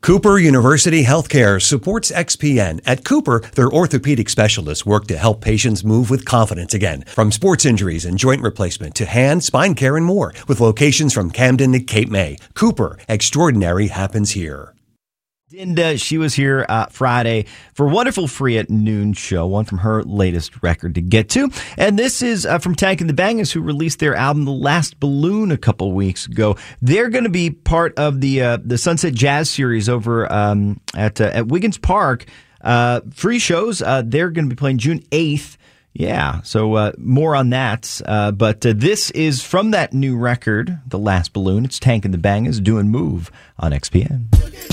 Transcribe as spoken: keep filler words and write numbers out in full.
Cooper University Healthcare supports X P N. At Cooper, their orthopedic specialists work to help patients move with confidence again. From sports injuries and joint replacement to hand, spine care, and more. With locations from Camden to Cape May. Cooper, extraordinary happens here. Dinda, she was here uh, Friday for a wonderful Free at Noon show, one from her latest record to get to. And this is uh, from Tank and the Bangers, who released their album The Last Balloon a couple weeks ago. They're going to be part of the uh, the Sunset Jazz series over um, at uh, at Wiggins Park. Uh, free shows. Uh, they're going to be playing June eighth. Yeah, so uh, more on that. Uh, but uh, this is from that new record, The Last Balloon. It's Tank and the Bangers doing Move on X P N.